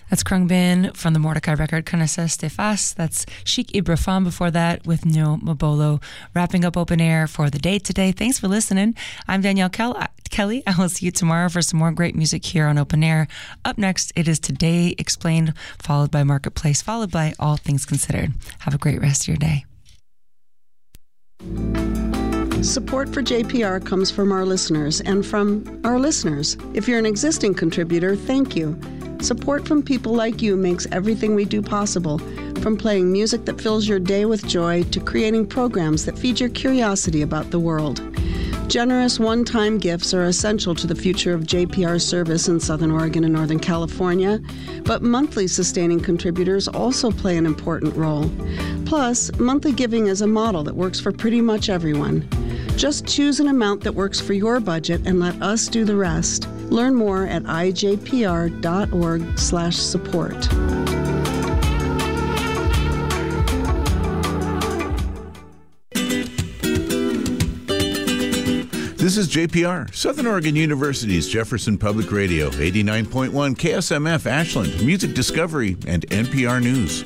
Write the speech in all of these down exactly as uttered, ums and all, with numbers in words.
That's Krungbin from the Mordecai record, Connaissez Te Fas. That's Sheikh Ibrahim before that with No Mabolo. Wrapping up Open Air for the day today. Thanks for listening. I'm Danielle Kel- Kelly. I will see you tomorrow for some more great music here on Open Air. Up next, it is Today Explained, followed by Marketplace, followed by All Things Considered. Have a great rest of your day. Support for J P R comes from our listeners and from our listeners. If you're an existing contributor, thank you. Support from people like you makes everything we do possible, from playing music that fills your day with joy to creating programs that feed your curiosity about the world. Generous one-time gifts are essential to the future of J P R service in Southern Oregon and Northern California, but monthly sustaining contributors also play an important role. Plus, monthly giving is a model that works for pretty much everyone. Just choose an amount that works for your budget and let us do the rest. Learn more at ijpr.org slash support. This is J P R, Southern Oregon University's Jefferson Public Radio, eighty-nine point one K S M F Ashland, Music Discovery, and N P R News.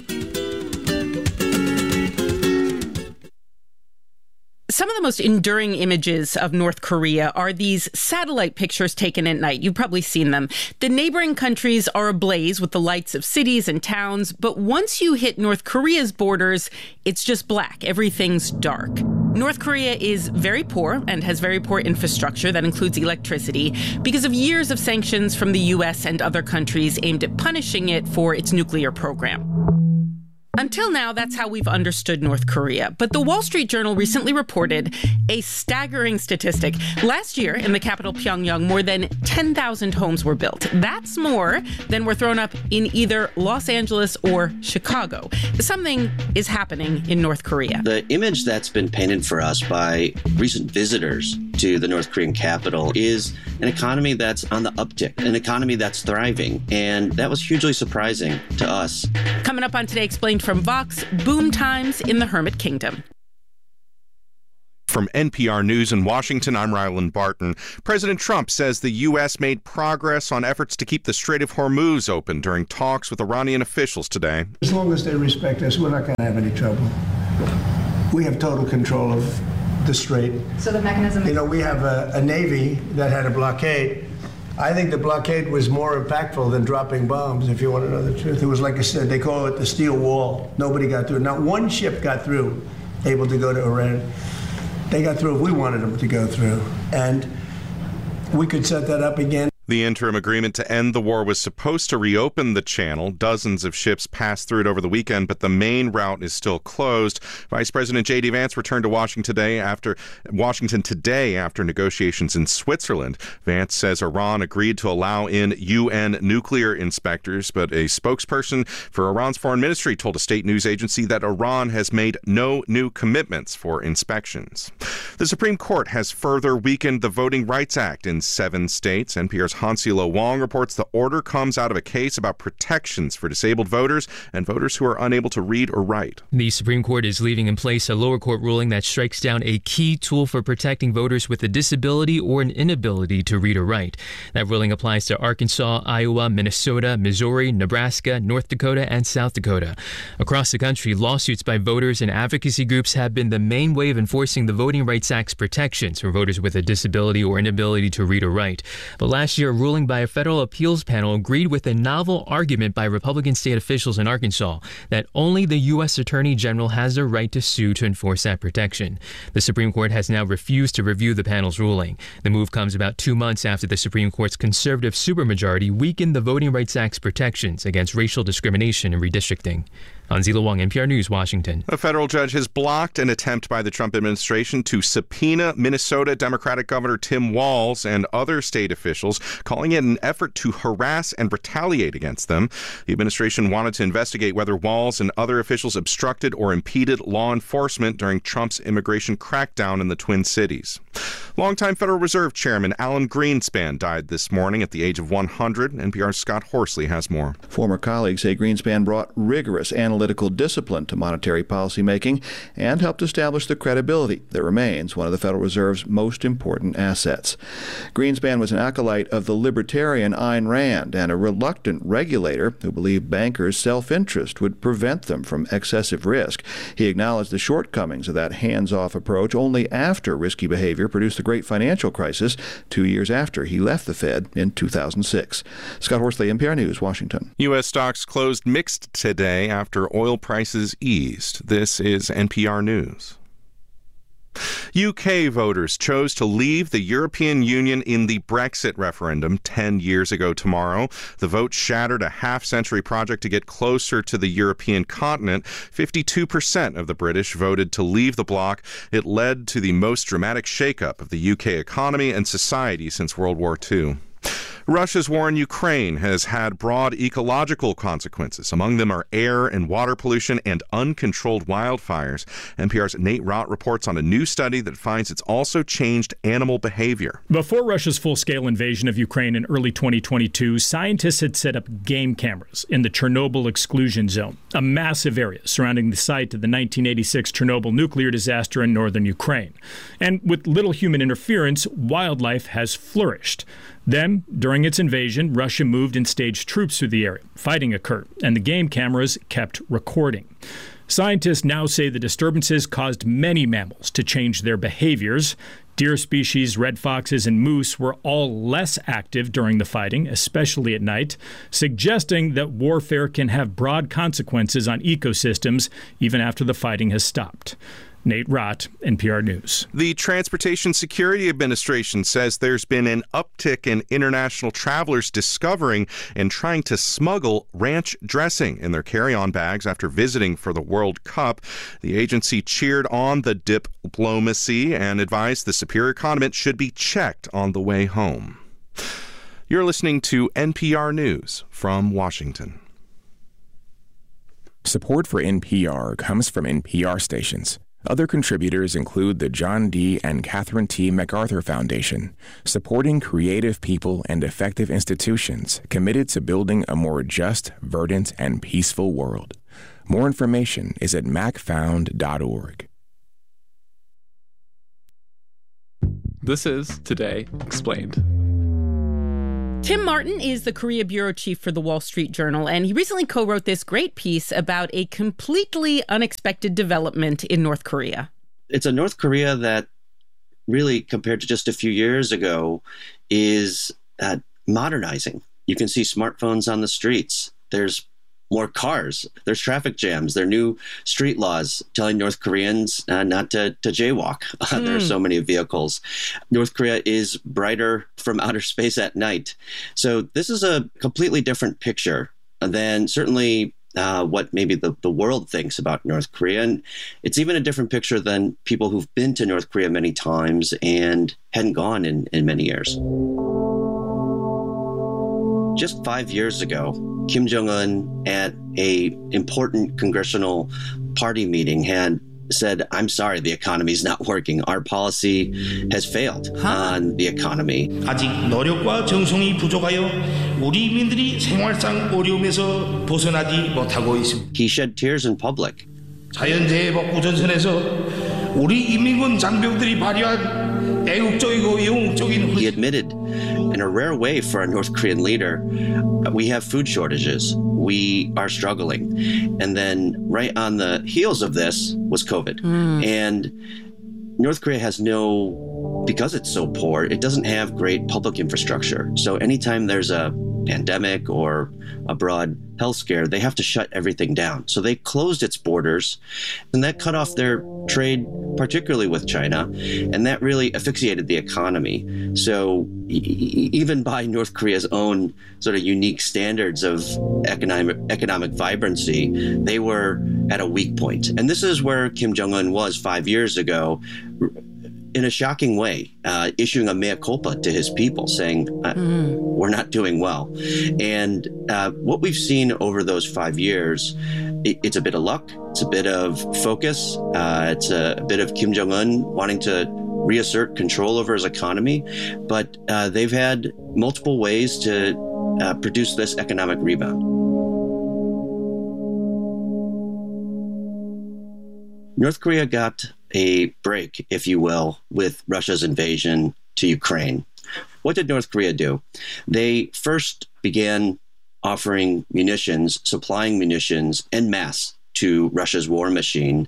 Some of the most enduring images of North Korea are these satellite pictures taken at night. You've probably seen them. The neighboring countries are ablaze with the lights of cities and towns, but once you hit North Korea's borders, it's just black. Everything's dark. North Korea is very poor and has very poor infrastructure that includes electricity because of years of sanctions from the U S and other countries aimed at punishing it for its nuclear program. Until now, that's how we've understood North Korea. But the Wall Street Journal recently reported a staggering statistic. Last year, in the capital Pyongyang, more than ten thousand homes were built. That's more than were thrown up in either Los Angeles or Chicago. Something is happening in North Korea. The image that's been painted for us by recent visitors to the North Korean capital is an economy that's on the uptick, an economy that's thriving. And that was hugely surprising to us. Coming up on Today Explained from Vox, boom times in the Hermit Kingdom. From N P R News in Washington, I'm Ryland Barton. President Trump says the U S made progress on efforts to keep the Strait of Hormuz open during talks with Iranian officials today. As long as they respect us, we're not going to have any trouble. We have total control of the strait. So the mechanism... You know, we have a, a Navy that had a blockade. I think the blockade was more impactful than dropping bombs, if you want to know the truth. It was like I said, they call it the steel wall. Nobody got through. Not one ship got through, able to go to Iran. They got through if we wanted them to go through. And we could set that up again. The interim agreement to end the war was supposed to reopen the channel. Dozens of ships passed through it over the weekend, but the main route is still closed. Vice President J D Vance returned to Washington today after Washington today after negotiations in Switzerland. Vance says Iran agreed to allow in U N nuclear inspectors, but a spokesperson for Iran's foreign ministry told a state news agency that Iran has made no new commitments for inspections. The Supreme Court has further weakened the Voting Rights Act in seven states. N P R's Hansilo Wong reports the order comes out of a case about protections for disabled voters and voters who are unable to read or write. The Supreme Court is leaving in place a lower court ruling that strikes down a key tool for protecting voters with a disability or an inability to read or write. That ruling applies to Arkansas, Iowa, Minnesota, Missouri, Nebraska, North Dakota, and South Dakota. Across the country, lawsuits by voters and advocacy groups have been the main way of enforcing the Voting Rights Act's protections for voters with a disability or inability to read or write. But last year, a ruling by a federal appeals panel agreed with a novel argument by Republican state officials in Arkansas that only the U S Attorney General has the right to sue to enforce that protection. The Supreme Court has now refused to review the panel's ruling. The move comes about two months after the Supreme Court's conservative supermajority weakened the Voting Rights Act's protections against racial discrimination and redistricting. Hanzila Wong, N P R News, Washington. A federal judge has blocked an attempt by the Trump administration to subpoena Minnesota Democratic Governor Tim Walz and other state officials, calling it an effort to harass and retaliate against them. The administration wanted to investigate whether Walz and other officials obstructed or impeded law enforcement during Trump's immigration crackdown in the Twin Cities. Longtime Federal Reserve Chairman Alan Greenspan died this morning at the age of one hundred. N P R's Scott Horsley has more. Former colleagues say Greenspan brought rigorous analytical analytical discipline to monetary policy making and helped establish the credibility that remains one of the Federal Reserve's most important assets. Greenspan was an acolyte of the libertarian Ayn Rand and a reluctant regulator who believed bankers' self-interest would prevent them from excessive risk. He acknowledged the shortcomings of that hands-off approach only after risky behavior produced the great financial crisis two years after he left the Fed in two thousand six. Scott Horsley, N P R News, Washington. U S stocks closed mixed today after oil prices eased. This is N P R News. U K voters chose to leave the European Union in the Brexit referendum ten years ago tomorrow. The vote shattered a half-century project to get closer to the European continent. fifty-two percent of the British voted to leave the bloc. It led to the most dramatic shakeup of the U K economy and society since World War Two. Russia's war in Ukraine has had broad ecological consequences. Among them are air and water pollution and uncontrolled wildfires. N P R's Nate Rott reports on a new study that finds it's also changed animal behavior. Before Russia's full-scale invasion of Ukraine in early twenty twenty-two, scientists had set up game cameras in the Chernobyl exclusion zone, a massive area surrounding the site of the nineteen eighty-six Chernobyl nuclear disaster in northern Ukraine. And with little human interference, wildlife has flourished. Then, during its invasion, Russia moved and staged troops through the area. Fighting occurred, and the game cameras kept recording. Scientists now say the disturbances caused many mammals to change their behaviors. Deer species, red foxes, and moose were all less active during the fighting, especially at night, suggesting that warfare can have broad consequences on ecosystems even after the fighting has stopped. Nate Rott, N P R News. The Transportation Security Administration says there's been an uptick in international travelers discovering and trying to smuggle ranch dressing in their carry-on bags after visiting for the World Cup. The agency cheered on the diplomacy and advised the superior condiment should be checked on the way home. You're listening to N P R News from Washington. Support for N P R comes from N P R stations. Other contributors include the John D. and Catherine T. MacArthur Foundation, supporting creative people and effective institutions committed to building a more just, verdant, and peaceful world. More information is at mac found dot org. This is Today Explained. Tim Martin is the Korea bureau chief for the Wall Street Journal, and he recently co-wrote this great piece about a completely unexpected development in North Korea. It's a North Korea that really, compared to just a few years ago, is uh, modernizing. You can see smartphones on the streets. There's more cars. There's traffic jams. There are new street laws telling North Koreans uh, not to, to jaywalk. Uh, mm. There are so many vehicles. North Korea is brighter from outer space at night. So this is a completely different picture than certainly uh, what maybe the, the world thinks about North Korea. And it's even a different picture than people who've been to North Korea many times and hadn't gone in, in many years. Just five years ago, Kim Jong-un at a important congressional party meeting had said, I'm sorry, the economy is not working. Our policy has failed huh? on the economy. 아직 노력과 정성이 부족하여 우리 인민들이 생활상 어려움에서 벗어나지 못하고 있습니다. He shed tears in public. 자연재해 복구 전선에서 우리 인민군 장병들이 발휘한 애국적이고 영웅적인. He admitted, in a rare way for a North Korean leader, we have food shortages. We are struggling. And then right on the heels of this was COVID. Mm. And North Korea has no, because it's so poor, it doesn't have great public infrastructure. So anytime there's a pandemic or a broad health scare, they have to shut everything down. So they closed its borders, and that cut off their trade, particularly with China, and that really asphyxiated the economy. So e- even by North Korea's own sort of unique standards of economic economic vibrancy, they were at a weak point. And this is where Kim Jong-un was five years ago, in a shocking way, uh, issuing a mea culpa to his people, saying, uh, mm. we're not doing well. And uh, what we've seen over those five years, it, it's a bit of luck, it's a bit of focus, uh, it's a, a bit of Kim Jong-un wanting to reassert control over his economy, but uh, they've had multiple ways to uh, produce this economic rebound. North Korea got a break, if you will, with Russia's invasion to Ukraine. What did North Korea do? They first began offering munitions, supplying munitions en masse to Russia's war machine.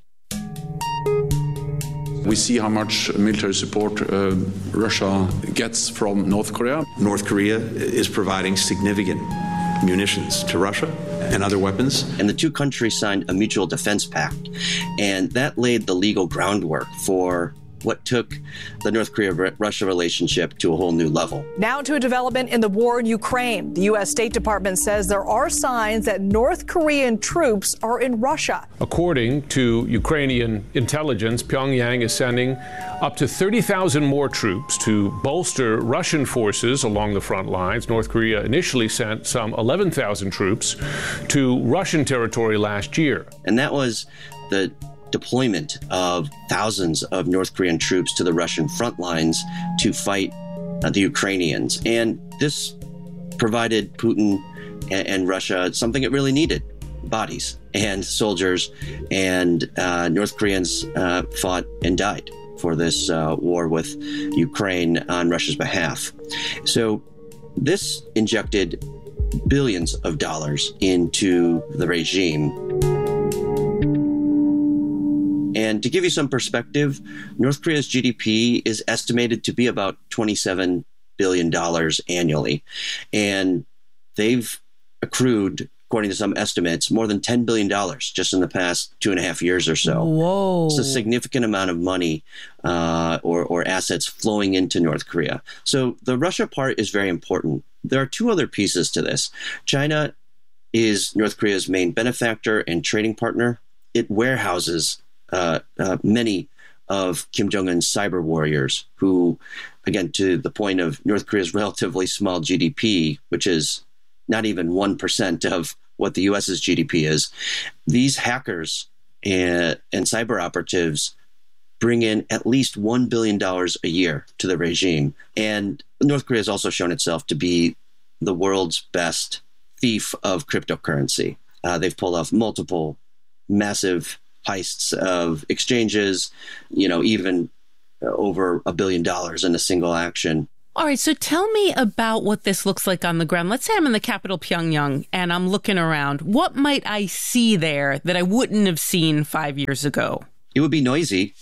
We see how much military support uh, Russia gets from North Korea. North Korea is providing significant munitions to Russia and other weapons. And the two countries signed a mutual defense pact, and that laid the legal groundwork for what took the North Korea-Russia relationship to a whole new level. Now to a development in the war in Ukraine. The U S State Department says there are signs that North Korean troops are in Russia. According to Ukrainian intelligence, Pyongyang is sending up to thirty thousand more troops to bolster Russian forces along the front lines. North Korea initially sent some eleven thousand troops to Russian territory last year. And that was the deployment of thousands of North Korean troops to the Russian front lines to fight uh, the Ukrainians. And this provided Putin and, and Russia something it really needed: bodies and soldiers. And uh, North Koreans uh, fought and died for this uh, war with Ukraine on Russia's behalf. So this injected billions of dollars into the regime. And to give you some perspective, North Korea's G D P is estimated to be about twenty-seven billion dollars annually. And they've accrued, according to some estimates, more than ten billion dollars just in the past two and a half years or so. Whoa. It's a significant amount of money uh, or, or assets flowing into North Korea. So the Russia part is very important. There are two other pieces to this. China is North Korea's main benefactor and trading partner. It warehouses Uh, uh, many of Kim Jong-un's cyber warriors who, again, to the point of North Korea's relatively small G D P, which is not even one percent of what the U S's G D P is, these hackers and, and cyber operatives bring in at least one billion dollars a year to the regime. And North Korea has also shown itself to be the world's best thief of cryptocurrency. Uh, they've pulled off multiple massive heists of exchanges, you know, even over a billion dollars in a single action. All right, so tell me about what this looks like on the ground. Let's say I'm in the capital, Pyongyang, and I'm looking around. What might I see there that I wouldn't have seen five years ago? It would be noisy.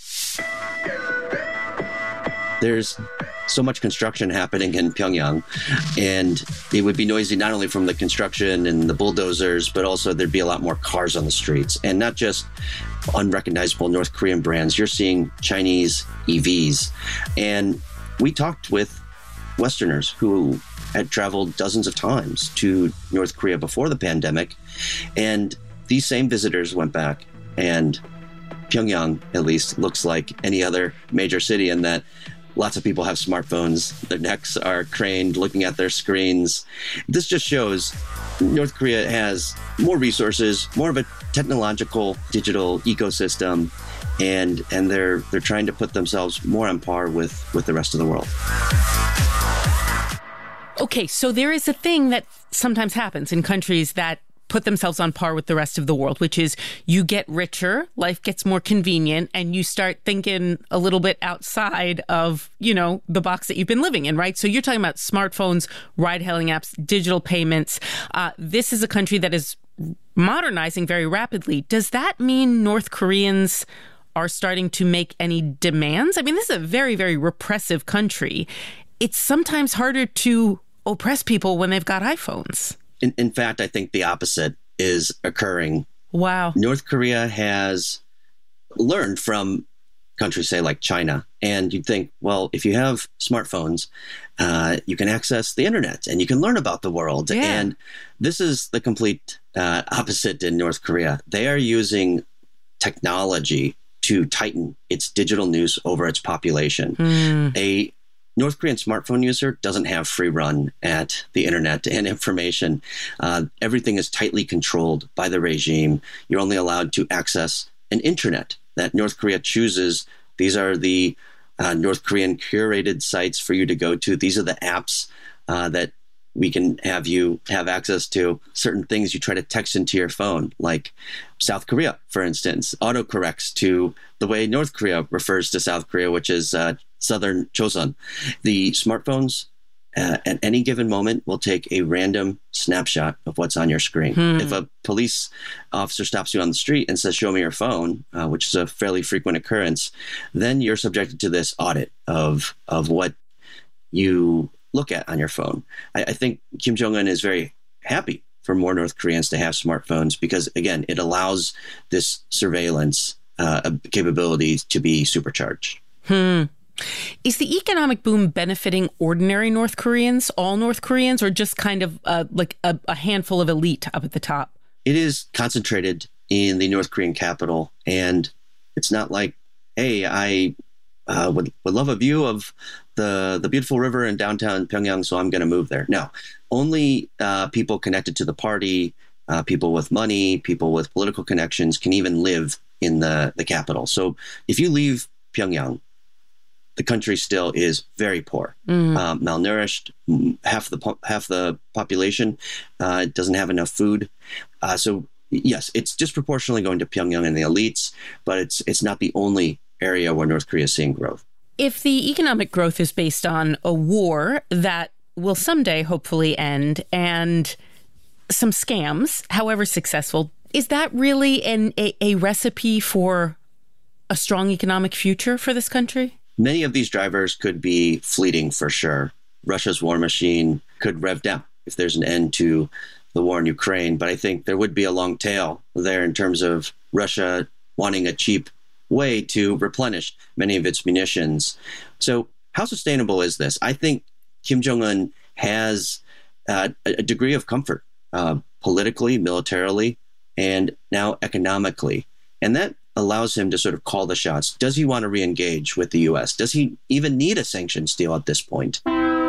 There's so much construction happening in Pyongyang, and it would be noisy not only from the construction and the bulldozers, but also there'd be a lot more cars on the streets, and not just unrecognizable North Korean brands. You're seeing Chinese E Vs. And we talked with Westerners who had traveled dozens of times to North Korea before the pandemic, and these same visitors went back, and Pyongyang, at least, looks like any other major city in that lots of people have smartphones. Their necks are craned looking at their screens. This just shows North Korea has more resources, more of a technological digital ecosystem, and and they're they're trying to put themselves more on par with, with the rest of the world. Okay, so there is a thing that sometimes happens in countries that put themselves on par with the rest of the world, which is you get richer, life gets more convenient, and you start thinking a little bit outside of, you know, the box that you've been living in, right? So you're talking about smartphones, ride-hailing apps, digital payments. Uh, this is a country that is modernizing very rapidly. Does that mean North Koreans are starting to make any demands? I mean, this is a very, very repressive country. It's sometimes harder to oppress people when they've got iPhones. In, in fact, I think the opposite is occurring. Wow. North Korea has learned from countries, say, like China. And you'd think, well, if you have smartphones, uh, you can access the internet and you can learn about the world. Yeah. And this is the complete uh, opposite in North Korea. They are using technology to tighten its digital noose over its population. Mm. A North Korean smartphone user doesn't have free run at the internet and information. Uh, everything is tightly controlled by the regime. You're only allowed to access an intranet that North Korea chooses. These are the uh, North Korean curated sites for you to go to. These are the apps uh, that we can have you have access to certain things you try to text into your phone, like South Korea, for instance, autocorrects to the way North Korea refers to South Korea, which is uh, Southern Chosun. The smartphones uh, at any given moment will take a random snapshot of what's on your screen. Hmm. If a police officer stops you on the street and says, show me your phone, uh, which is a fairly frequent occurrence, then you're subjected to this audit of, of what you look at on your phone. I, I think Kim Jong-un is very happy for more North Koreans to have smartphones because, again, it allows this surveillance uh, capability to be supercharged. Hmm. Is the economic boom benefiting ordinary North Koreans, all North Koreans, or just kind of uh, like a, a handful of elite up at the top? It is concentrated in the North Korean capital, and it's not like, hey, I uh, would, would love a view of the the beautiful river in downtown Pyongyang, so I'm going to move there. No, only uh, people connected to the party, uh, people with money, people with political connections can even live in the, the capital. So if you leave Pyongyang, the country still is very poor, mm. um, malnourished. Half the half the population uh, doesn't have enough food. Uh, so yes, it's disproportionately going to Pyongyang and the elites, but it's it's not the only area where North Korea is seeing growth. If the economic growth is based on a war that will someday hopefully end and some scams, however successful, is that really an, a, a recipe for a strong economic future for this country? Many of these drivers could be fleeting for sure. Russia's war machine could rev down if there's an end to the war in Ukraine. But I think there would be a long tail there in terms of Russia wanting a cheap way to replenish many of its munitions. So how sustainable is this? I think Kim Jong-un has uh, a degree of comfort uh, politically, militarily, and now economically. And that allows him to sort of call the shots. Does he want to re-engage with the U S? Does he even need a sanctions deal at this point?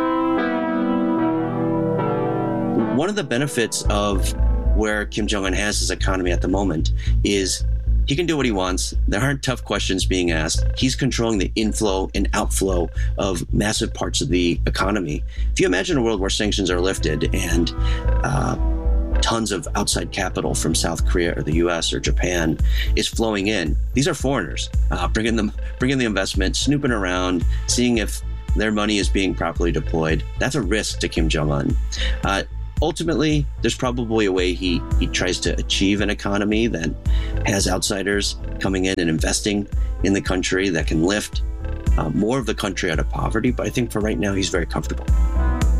One of the benefits of where Kim Jong-un has his economy at the moment is he can do what he wants. There aren't tough questions being asked. He's controlling the inflow and outflow of massive parts of the economy. If you imagine a world where sanctions are lifted and uh, tons of outside capital from South Korea or the U S or Japan is flowing in, these are foreigners uh, bringing them, bringing the investment, snooping around, seeing if their money is being properly deployed. That's a risk to Kim Jong-un. Uh, Ultimately, there's probably a way he, he tries to achieve an economy that has outsiders coming in and investing in the country that can lift uh, more of the country out of poverty. But I think for right now, he's very comfortable.